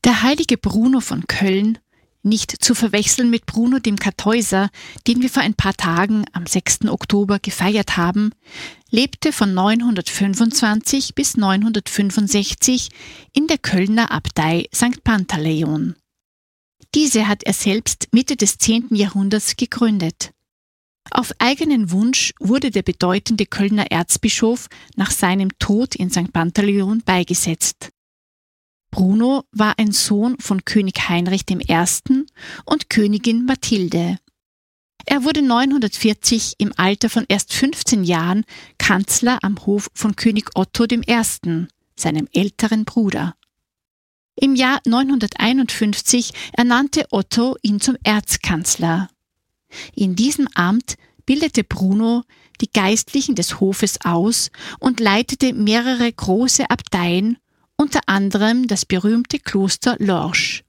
Der heilige Bruno von Köln, nicht zu verwechseln mit Bruno dem Kartäuser, den wir vor ein paar Tagen am 6. Oktober gefeiert haben, lebte von 925 bis 965 in der Kölner Abtei St. Pantaleon. Diese hat er selbst Mitte des 10. Jahrhunderts gegründet. Auf eigenen Wunsch wurde der bedeutende Kölner Erzbischof nach seinem Tod in St. Pantaleon beigesetzt. Bruno war ein Sohn von König Heinrich I. und Königin Mathilde. Er wurde 940 im Alter von erst 15 Jahren Kanzler am Hof von König Otto I., seinem älteren Bruder. Im Jahr 951 ernannte Otto ihn zum Erzkanzler. In diesem Amt bildete Bruno die Geistlichen des Hofes aus und leitete mehrere große Abteien, unter anderem das berühmte Kloster Lorsch.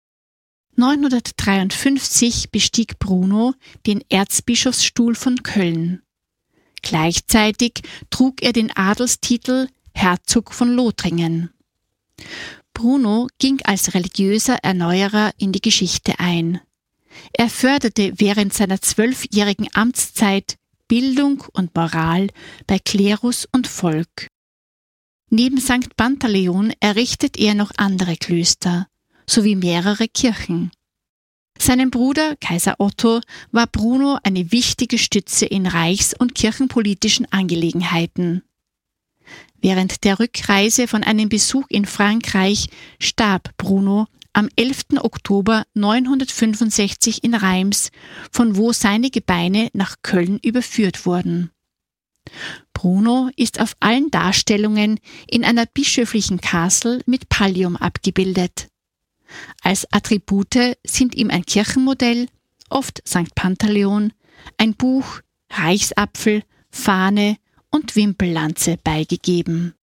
953 bestieg Bruno den Erzbischofsstuhl von Köln. Gleichzeitig trug er den Adelstitel Herzog von Lothringen. Bruno ging als religiöser Erneuerer in die Geschichte ein. Er förderte während seiner 12-jährigen Amtszeit Bildung und Moral bei Klerus und Volk. Neben St. Pantaleon errichtet er noch andere Klöster sowie mehrere Kirchen. Seinem Bruder, Kaiser Otto, war Bruno eine wichtige Stütze in reichs- und kirchenpolitischen Angelegenheiten. Während der Rückreise von einem Besuch in Frankreich starb Bruno am 11. Oktober 965 in Reims, von wo seine Gebeine nach Köln überführt wurden. Bruno ist auf allen Darstellungen in einer bischöflichen Kanzel mit Pallium abgebildet. Als Attribute sind ihm ein Kirchenmodell, oft St. Pantaleon, ein Buch, Reichsapfel, Fahne und Wimpellanze beigegeben.